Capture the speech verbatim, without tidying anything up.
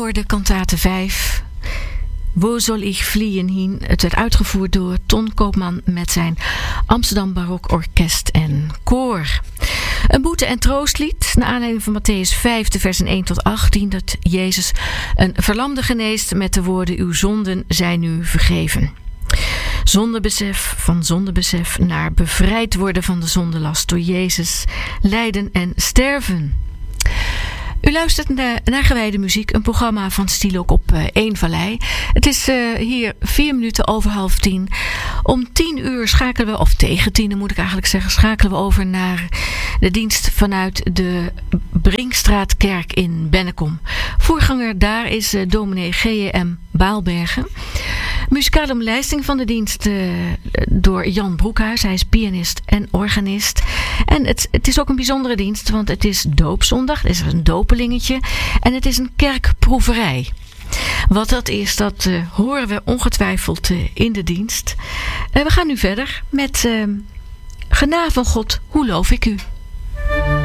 hoorde kantate vijf. Wo soll ich fliehen heen. Het werd uitgevoerd door Ton Koopman met zijn Amsterdam Barok Orkest en Koor. Een boete- en troostlied naar aanleiding van Mattheüs vijf, de versen één tot achttien, dat Jezus een verlamde geneest met de woorden: uw zonden zijn u vergeven. Zondebesef, van zondebesef naar bevrijd worden van de zondelast door Jezus lijden en sterven. U luistert naar, naar Gewijde Muziek, een programma van Stielok op uh, één Vallei. Het is uh, hier vier minuten over half tien. Om tien uur schakelen we, of tegen tien moet ik eigenlijk zeggen, schakelen we over naar de dienst vanuit de Brinkstraatkerk in Bennekom. Voorganger daar is uh, dominee G J M Baalbergen. Muzikale omlijsting van de dienst uh, door Jan Broekhuis. Hij is pianist en organist. En het, het is ook een bijzondere dienst, want het is doopzondag. Er is een dopelingetje. En het is een kerkproeverij. Wat dat is, dat uh, horen we ongetwijfeld uh, in de dienst. Uh, we gaan nu verder met uh, Genade van God, hoe loof ik u?